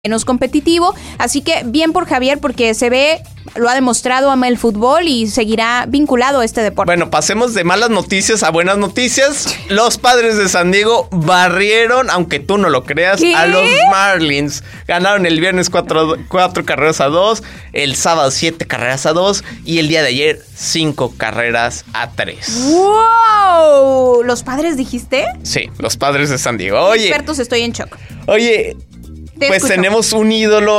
menos competitivo, así que bien por Javier porque se ve, lo ha demostrado, ama el fútbol y seguirá vinculado a este deporte. Bueno, pasemos de malas noticias a buenas noticias. Los Padres de San Diego barrieron, aunque tú no lo creas, ¿qué? a los Marlins. Ganaron el viernes 4 carreras a 2, el sábado 7 carreras a 2 y el día de ayer 5 carreras a 3. ¡Wow! ¿Los Padres dijiste? Sí, los Padres de San Diego. Oye, Expertos, estoy en shock. oye, Te pues escucho. tenemos un ídolo